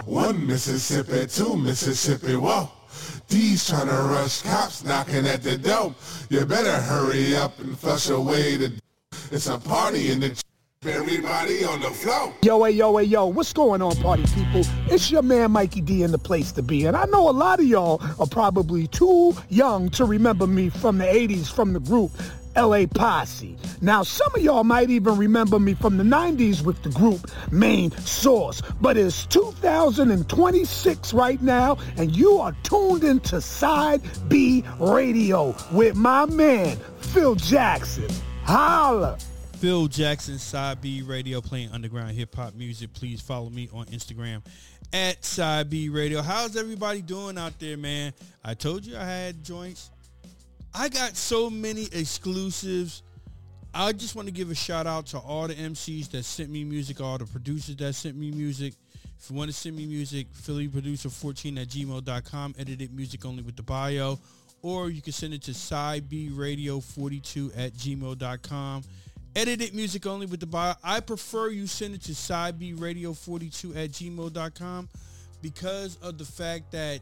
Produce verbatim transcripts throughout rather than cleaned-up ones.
One Mississippi, two Mississippi, whoa. D's trying to rush, cops knocking at the door. You better hurry up and flush away the... It's a party in the... Everybody on the floor. Yo, hey, yo, hey, yo, what's going on, party people? It's your man, Mikey D, in the place to be. And I know a lot of y'all are probably too young to remember me from the eighties from the group L A Posse. Now, some of y'all might even remember me from the nineties with the group Main Source. But it's two thousand twenty-six right now, and you are tuned into Side B Radio with my man, Phil Jackson. Holla! Phil Jackson, Side B Radio, playing underground hip-hop music. Please follow me on Instagram at Side B Radio. How's everybody doing out there, man? I told you I had joints. I got so many exclusives. I just want to give a shout out to all the M Cs that sent me music, all the producers that sent me music. If you want to send me music, Philly Producer fourteen at gmail dot com, edited music only with the bio. Or you can send it to Side B Radio forty-two at gmail dot com. Edited music only with the bio. I prefer you send it to Side B Radio forty-two at gmail dot com because of the fact that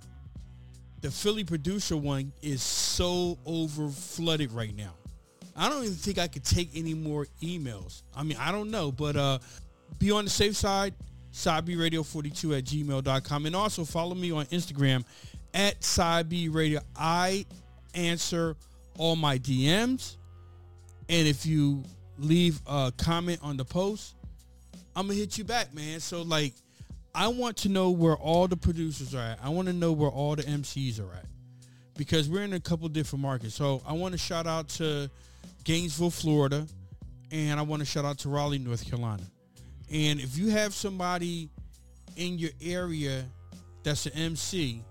the Philly Producer one is so over flooded right now. I don't even think I could take any more emails. I mean, I don't know, but uh, be on the safe side, Side B Radio forty-two at gmail dot com. And also follow me on Instagram at Side B Radio. I answer all my D Ms. And if you leave a comment on the post, I'm going to hit you back, man. So, like, I want to know where all the producers are at. I want to know where all the M Cs are at. Because we're in a couple different markets. So, I want to shout out to Gainesville, Florida. And I want to shout out to Raleigh, North Carolina. And if you have somebody in your area that's an M C,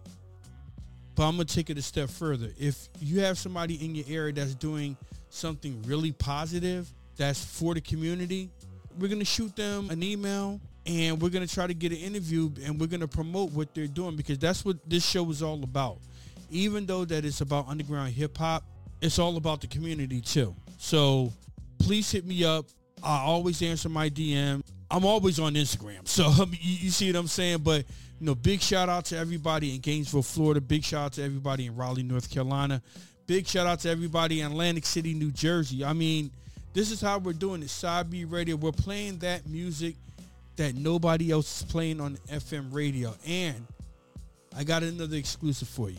but I'm going to take it a step further. If you have somebody in your area that's doing something really positive that's for the community, we're going to shoot them an email and we're going to try to get an interview and we're going to promote what they're doing, because that's what this show is all about. Even though that it's about underground hip hop, it's all about the community too. So please hit me up. I always answer my D M. I'm always on Instagram. So um, you, you see what I'm saying? But, you know, big shout out to everybody in Gainesville, Florida. Big shout out to everybody in Raleigh, North Carolina. Big shout out to everybody in Atlantic City, New Jersey. I mean, this is how we're doing it. Side B Radio. We're playing that music that nobody else is playing on F M radio. And I got another exclusive for you.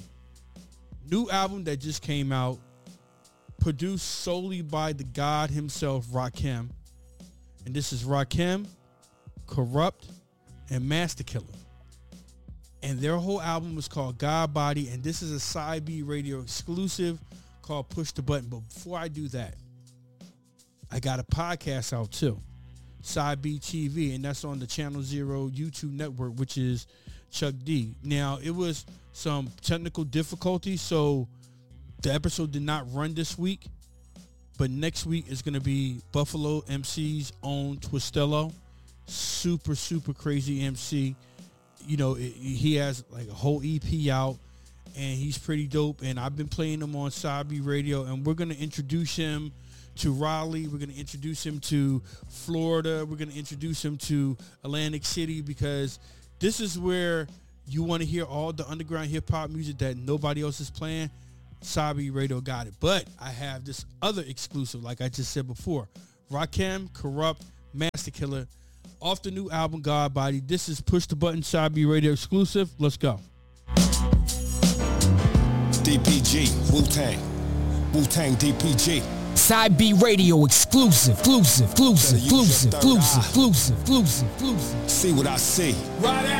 New album that just came out, produced solely by the God himself, Rakim. And this is Rakim, Corrupt, and Master Killer. And their whole album is called God Body, and this is a Side B Radio exclusive called Push the Button. But before I do that, I got a podcast out too, Side B T V, and that's on the Channel Zero YouTube network, which is Chuck D. Now, it was some technical difficulties, so the episode did not run this week, but next week is going to be Buffalo M C's own Twistello. Super, super crazy M C. You know, it, he has like a whole E P out, and he's pretty dope. And I've been playing him on Side B Radio, and we're going to introduce him to Raleigh. We're going to introduce him to Florida. We're going to introduce him to Atlantic City, because this is where you want to hear all the underground hip-hop music that nobody else is playing. Side B Radio got it. But I have this other exclusive, like I just said before. Rakim, Corrupt, Master Killer, off the new album, God Body. This is Push the Button, Side B Radio exclusive. Let's go. D P G, Wu-Tang. Wu-Tang, D P G. Side B Radio exclusive, exclusive, exclusive, exclusive, exclusive, exclusive, exclusive, exclusive. See what I see. Right